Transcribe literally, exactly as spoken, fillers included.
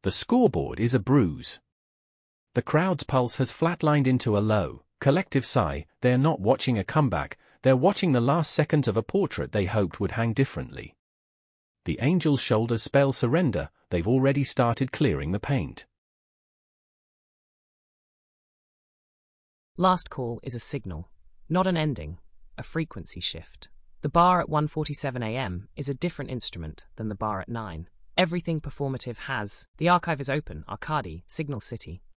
The scoreboard is a bruise. The crowd's pulse has flatlined into a low, collective sigh. They're not watching a comeback, they're watching the last seconds of a portrait they hoped would hang differently. The Angels' shoulders spell surrender, they've already started clearing the paint. Last call is a signal, not an ending, a frequency shift. The bar at one forty-seven a m is a different instrument than the bar at nine. Everything performative has. The archive is open, Arcadi, Signal City.